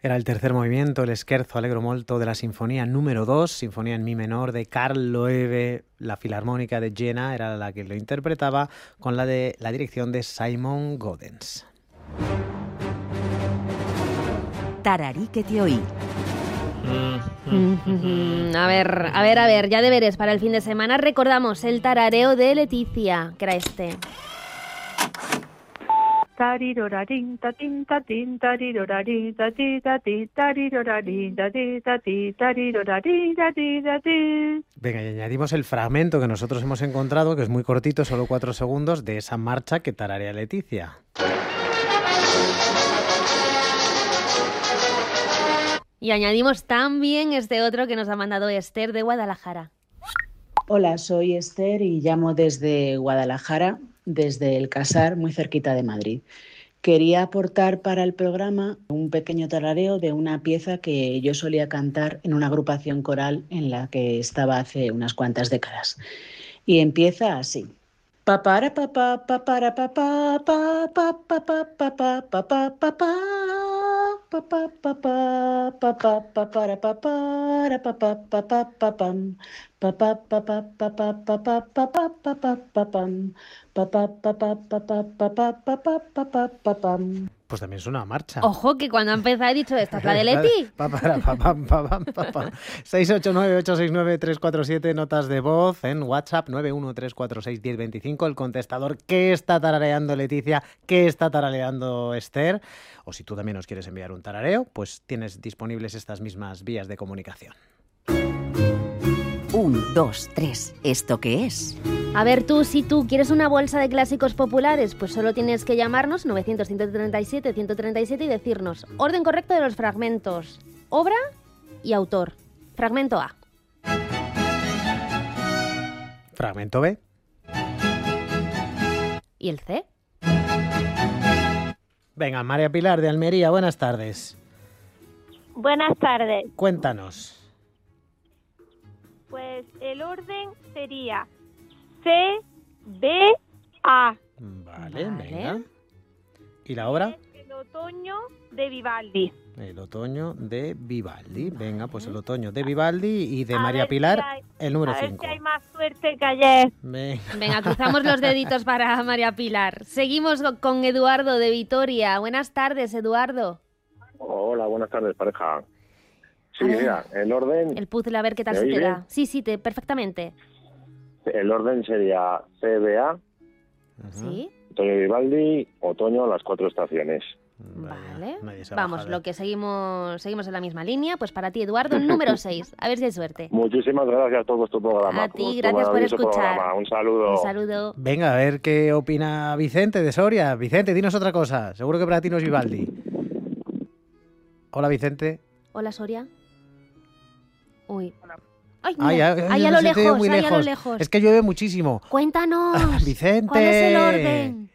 Era el tercer movimiento, el Scherzo Allegro Molto de la Sinfonía número 2, Sinfonía en Mi menor de Carl Loewe. La Filarmónica de Jena era la que lo interpretaba con la dirección de Simon Godens. Tararí que te oí. A ver, ya deberes para el fin de semana. Recordamos el tarareo de Leticia, que era este. Tarirorarin, tatin, tatin, tarirorarin, tati, tati, tarirorarin, tati, tati, tarirorarin, tati, tati. Venga, y añadimos el fragmento que nosotros hemos encontrado, que es muy cortito, solo 4 segundos, de esa marcha que tararea Leticia. Y añadimos también este otro que nos ha mandado Esther de Guadalajara. Hola, soy Esther y llamo desde Guadalajara, desde El Casar, muy cerquita de Madrid. Quería aportar para el programa un pequeño tarareo de una pieza que yo solía cantar en una agrupación coral en la que estaba hace unas cuantas décadas. Y empieza así. Papara papá papara papá papá papá papá papá papá papá papá papá papara papara papá papá papam papá papá papá papá papá papá papam papá papá papá papá papá papá papam. Pues también es una marcha. Ojo, que cuando ha empezado he dicho, ¿esta es la de Leti? 689-869-347, notas de voz en WhatsApp 913461025, el contestador. ¿Qué está tarareando Leticia? ¿Qué está tarareando Esther? O si tú también nos quieres enviar un tarareo, pues tienes disponibles estas mismas vías de comunicación. 1, 2, 3. ¿Esto qué es? A ver tú, si tú quieres una bolsa de clásicos populares, pues solo tienes que llamarnos 900-137-137 y decirnos orden correcto de los fragmentos, obra y autor. Fragmento A. Fragmento B. ¿Y el C? Venga, María Pilar de Almería, buenas tardes. Buenas tardes. Cuéntanos. Pues el orden sería C, B, A. Vale, venga. ¿Y la obra? El otoño de Vivaldi. El otoño de Vivaldi. Venga, pues el otoño de Vivaldi y de María ver Pilar, si hay- el número A ver 5. si hay más suerte que ayer. Venga, cruzamos los deditos para María Pilar. Seguimos con Eduardo de Vitoria. Buenas tardes, Eduardo. Hola, buenas tardes, pareja. Sí, A ver. mira, el orden... El puzzle, a ver qué tal ¿Me se te oye da. bien? Sí, perfectamente. El orden sería CBA, Sí, Otoño Vivaldi, otoño, las 4 estaciones. vale. Nadie se Vamos, baja lo que seguimos en la misma línea. Pues para ti, Eduardo, número 6. A ver si hay suerte. Muchísimas gracias por vuestro programa. A ti, vuestro gracias por maravilloso escuchar. programa. Un saludo. Un saludo. Venga, a ver qué opina Vicente de Soria. Vicente, dinos otra cosa. Seguro que para ti no es Vivaldi. Hola, Vicente. Hola, Soria. Uy. Ay, mira, ahí a lo se te ve lejos, muy ahí a lo lejos. lejos. Es que llueve muchísimo. Cuéntanos. Vicente. ¿Cuál es el orden?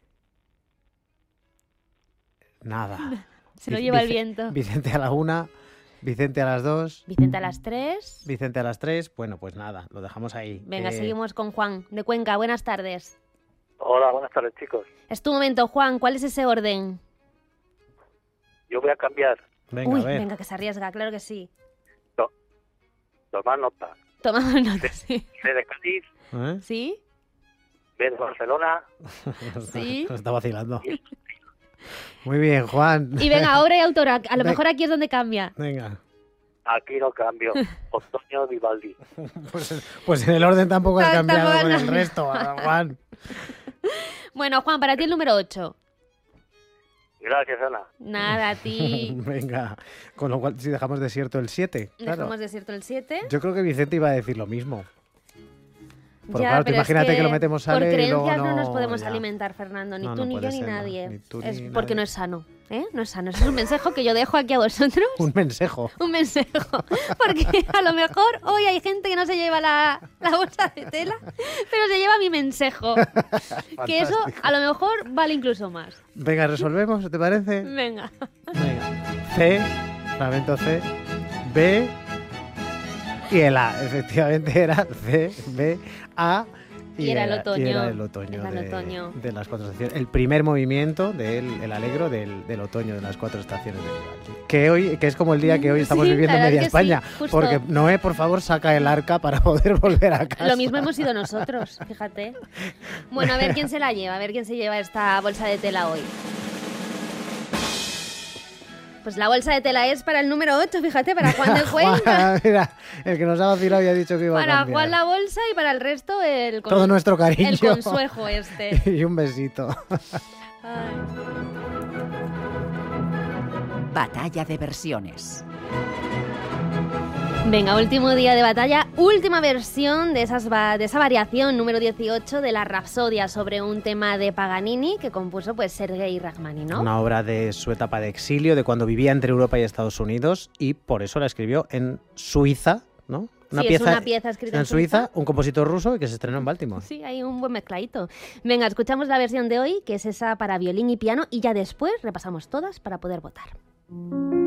Nada. Se lo lleva el viento. Vicente a la 1, Vicente a las 2, Vicente a las 3. Vicente a las 3. Bueno, pues nada, lo dejamos ahí. Venga, seguimos con Juan, de Cuenca. Buenas tardes. Hola, buenas tardes, chicos. Es tu momento, Juan. ¿Cuál es ese orden? Yo voy a cambiar. Venga, Uy, a ver. venga, que se arriesga, claro que sí. Tomar nota. Tomamos nota, sí. C de Cádiz, ¿Eh? ¿Sí? B de Barcelona. Sí. Nos está vacilando. Muy bien, Juan. Y venga, obra y autora. A lo Ve- mejor aquí es donde cambia. Venga. Aquí no cambio. Otoño Vivaldi. Pues en el orden tampoco has Tampoco cambiado con no. el resto, Juan. Bueno, Juan, para ti el número 8. Gracias, Ana. Nada, a ti. Venga. Con lo cual, si dejamos desierto el 7. Claro. Dejamos desierto el 7. Yo creo que Vicente iba a decir lo mismo. Porque Ya, claro, tú pero es imagínate que lo metemos por sale y luego creencias no nos podemos ya. alimentar, Fernando. Ni No, tú, no ni yo, puede ni ser, no. nadie. Ni tú, Es ni porque nadie. no es sano. ¿Eh? No es sano. Eso es un mensaje que yo dejo aquí a vosotros. Un mensaje. Un mensaje. Porque a lo mejor hoy hay gente que no se lleva la bolsa de tela, pero se lleva mi mensaje. Que eso a lo mejor vale incluso más. Venga, resolvemos, ¿te parece? Venga. Venga. C, fragmento C, B y el A. Efectivamente era C, B, A. Y era el otoño. Y era el otoño, Era el otoño. de las 4 estaciones. El primer movimiento del Alegro del otoño de las 4 estaciones de Vivaldi. Que es como el día que hoy estamos Sí, viviendo en la verdad media que España. sí, justo. Porque Noé, por favor, saca el arca para poder volver a casa. Lo mismo hemos sido nosotros, fíjate. Bueno, a ver quién se la lleva, a ver quién se lleva esta bolsa de tela hoy. Pues la bolsa de tela es para el número 8, fíjate, para Juan de Cuenca. Mira, el que nos ha vacilado y ha dicho que iba a Para cambiar. Juan la bolsa y para el resto todo nuestro cariño. el consuejo este. Y un besito. Ay. Batalla de versiones. Venga, último día de batalla, última versión de esa variación número 18 de la Rapsodia sobre un tema de Paganini que compuso pues Sergei Rachmaninoff. Una obra de su etapa de exilio, de cuando vivía entre Europa y Estados Unidos, y por eso la escribió en Suiza, ¿no? Es una pieza escrita en Suiza, un compositor ruso y que se estrenó en Baltimore. Sí, hay un buen mezcladito. Venga, escuchamos la versión de hoy, que es esa para violín y piano, y ya después repasamos todas para poder votar.